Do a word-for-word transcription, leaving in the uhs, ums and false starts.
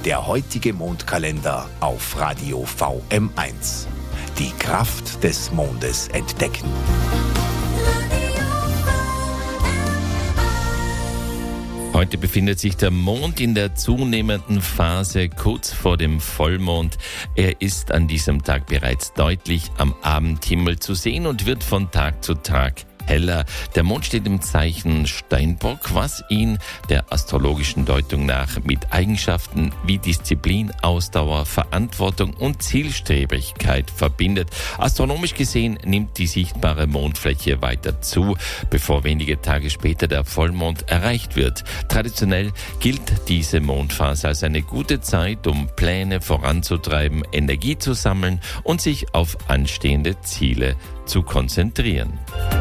Der heutige Mondkalender auf Radio V M eins. Die Kraft des Mondes entdecken. Heute befindet sich der Mond in der zunehmenden Phase kurz vor dem Vollmond. Er ist an diesem Tag bereits deutlich am Abendhimmel zu sehen und wird von Tag zu Tag heller. Der Mond steht im Zeichen Steinbock, was ihn der astrologischen Deutung nach mit Eigenschaften wie Disziplin, Ausdauer, Verantwortung und Zielstrebigkeit verbindet. Astronomisch gesehen nimmt die sichtbare Mondfläche weiter zu, bevor wenige Tage später der Vollmond erreicht wird. Traditionell gilt diese Mondphase als eine gute Zeit, um Pläne voranzutreiben, Energie zu sammeln und sich auf anstehende Ziele zu konzentrieren.